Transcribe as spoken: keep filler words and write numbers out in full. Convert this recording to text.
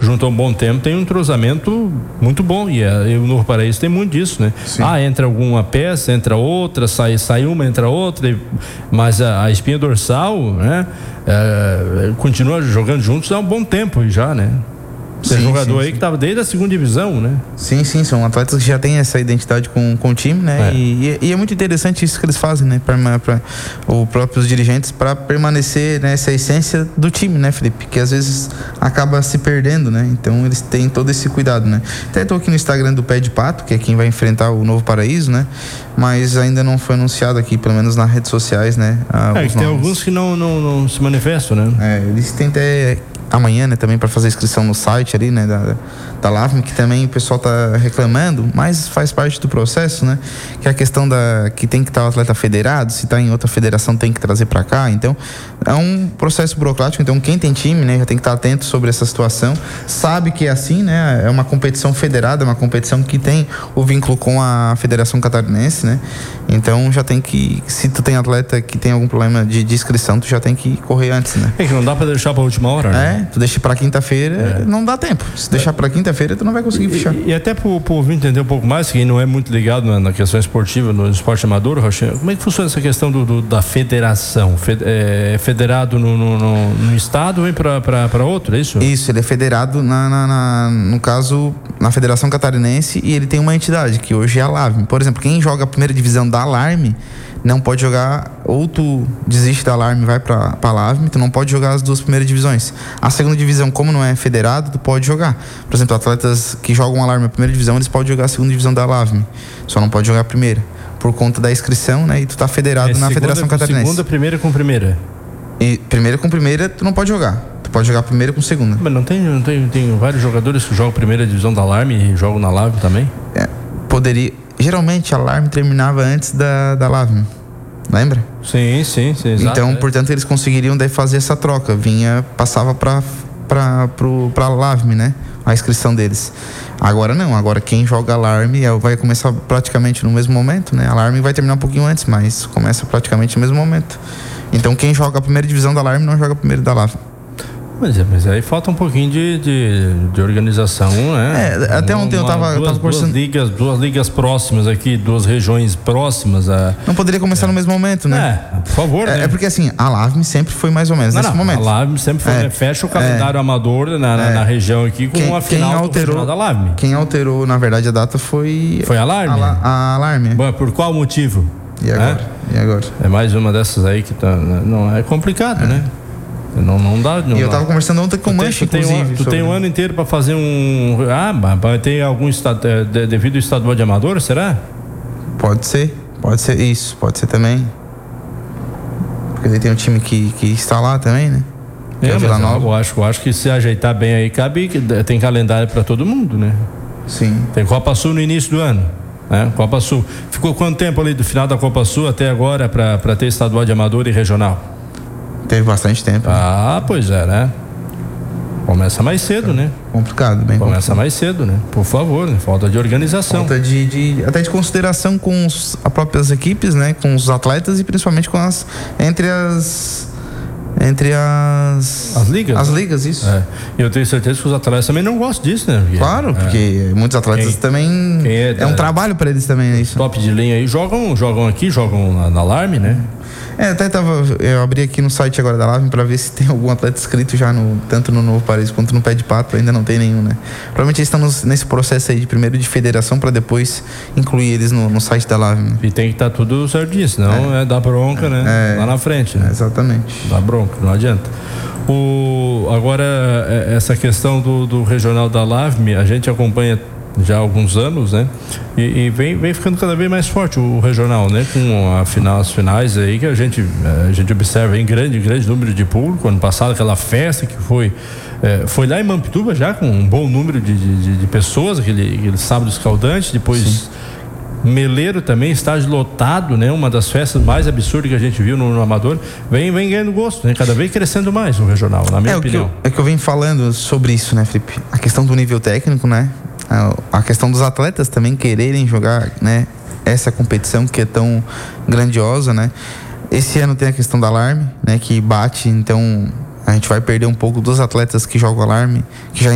juntou um bom tempo, tem um entrosamento muito bom, e, a, e o Novo Paraíso tem muito disso, né? Sim. Ah, entra alguma peça, entra outra, sai, sai uma, entra outra, e, mas a, a espinha dorsal, né? É, continua jogando juntos há um bom tempo já, né? Tem jogador sim, aí sim. que estava desde a segunda divisão, né? Sim, sim, são atletas que já têm essa identidade com, com o time, né? É. E, e é muito interessante isso que eles fazem, né? Para os próprios dirigentes, para permanecer nessa essência do time, né, Felipe? Que às vezes acaba se perdendo, né? Então eles têm todo esse cuidado, né? Até estou aqui no Instagram do Pé de Pato, que é quem vai enfrentar o Novo Paraíso, né? Mas ainda não foi anunciado aqui, pelo menos nas redes sociais, né? Ah, é, que tem alguns que não, não, não se manifestam, né? É, eles têm até amanhã, né, também para fazer inscrição no site ali, né, da, da L A V M, que também o pessoal tá reclamando, mas faz parte do processo, né, que é a questão da, que tem que estar o atleta federado, se tá em outra federação tem que trazer para cá, então é um processo burocrático, então quem tem time, né, já tem que estar atento sobre essa situação, sabe que é assim, né, é uma competição federada, é uma competição que tem o vínculo com a Federação Catarinense, né, então já tem que, se tu tem atleta que tem algum problema de, de inscrição, tu já tem que correr antes, né. É que não dá para deixar para última hora, né? É, tu deixa para quinta-feira, é. não dá tempo. Se deixar para quinta-feira, tu não vai conseguir fechar. E, e até para o ouvir entender um pouco mais, quem não é muito ligado na, na questão esportiva, no esporte amador, Rochinha, como é que funciona essa questão do, do, da federação? Fed, é federado no, no, no, no estado, vem para outro, é isso? Isso, ele é federado, na, na, na, no caso, na Federação Catarinense, e ele tem uma entidade, que hoje é a L A V M. Por exemplo, quem joga a primeira divisão da Alarme não pode jogar, ou tu desiste da Alarme e vai pra, pra L A V M, tu não pode jogar as duas primeiras divisões. A segunda divisão, como não é federado, tu pode jogar. Por exemplo, atletas que jogam Alarme a primeira divisão, eles podem jogar a segunda divisão da L A V M, só não pode jogar a primeira, por conta da inscrição, né, e tu tá federado é, na segunda, Federação Catarinense. Segunda, primeira com primeira. E primeira com primeira, tu não pode jogar. Tu pode jogar primeira com segunda. Mas não tem, não tem, tem vários jogadores que jogam primeira divisão da Alarme e jogam na L A V M também? É, poderia. Geralmente a Alarme terminava antes da, da L A V M. Lembra? Sim, sim, sim. Exato, então, é. portanto, eles conseguiriam daí fazer essa troca. Vinha, passava para para pro para L A V M, né? A inscrição deles. Agora não, agora quem joga Alarme vai começar praticamente no mesmo momento, né? A Alarme vai terminar um pouquinho antes, mas começa praticamente no mesmo momento. Então, quem joga a primeira divisão da Alarme não joga a primeira da L A V M. Mas, é, mas aí falta um pouquinho de, de, de organização, né? É, até ontem uma, eu tava, duas, tava duas ligas, duas ligas próximas aqui, duas regiões próximas. A, não poderia começar é. no mesmo momento, né? É, por favor, é, né? É porque assim, a L A V M sempre foi mais ou menos não, nesse não, momento. A L A V M sempre foi, é. né? Fecha o calendário é. amador na, na, é. na região aqui com quem, a final, quem alterou, final da L A V M. Quem alterou, na verdade, a data foi... Foi a Alarme? A, a Alarme. Bom, por qual motivo? E agora? É? E agora? É mais uma dessas aí que tá... Não, é complicado, é. né? Não, não dá. Não e eu dá. tava conversando ontem com o Mancha, inclusive. Tu sobre... tem um ano inteiro para fazer um. Ah, vai ter algum estado, devido ao estadual de amador, será? Pode ser, pode ser isso, pode ser também. Porque ele tem um time que, que está lá também, né? É, é Vila Nova. Eu acho, eu acho que se ajeitar bem aí, cabe, tem calendário para todo mundo, né? Sim. Tem Copa Sul no início do ano. Né? Copa Sul. Ficou quanto tempo ali do final da Copa Sul até agora para ter estadual de amador e regional? Teve bastante tempo. Ah, né? Pois é, né? Começa mais cedo, né? Complicado, bem Começa complicado. mais cedo, né? Por favor, né? Falta de organização. Falta de, de até de consideração com os, as próprias equipes, né? Com os atletas e principalmente com as entre as entre as as ligas. As ligas, isso. É. Eu tenho certeza que os atletas também não gostam disso, né? Porque, claro, porque é. muitos atletas quem, também quem é, é um é, trabalho para eles também, é isso. Top de linha aí jogam, jogam aqui, jogam na, na Alarme, né? É, até tava, eu abri aqui no site agora da L A V M para ver se tem algum atleta inscrito já no, tanto no Novo Paraíso quanto no Pé de Pato, ainda não tem nenhum, né? Provavelmente eles estão nos, nesse processo aí de primeiro de federação para depois incluir eles no, no site da L A V M. E tem que estar tá tudo certinho, senão é, é dar bronca, é, né? É, lá na frente, né? É, exatamente. Dá bronca, não adianta. O, agora, essa questão do, do regional da L A V M, a gente acompanha já há alguns anos, né? E, e vem, vem ficando cada vez mais forte o regional, né? Com a final, as finais aí que a gente, a gente observa em grande, grande número de público. Ano passado, aquela festa que foi, é, foi lá em Mampituba já com um bom número de, de, de pessoas, aquele, aquele sábado escaldante, depois sim. Meleiro também, estádio lotado, né? Uma das festas mais absurdas que a gente viu no, no Amador. Vem, vem ganhando gosto, né? Cada vez crescendo mais o regional, na minha é, opinião. O que eu, é que eu venho falando sobre isso, né, Felipe? A questão do nível técnico, né? A questão dos atletas também quererem jogar, né, essa competição que é tão grandiosa, né? Esse ano tem a questão da Alarme, né, que bate, então a gente vai perder um pouco dos atletas que jogam Alarme, que já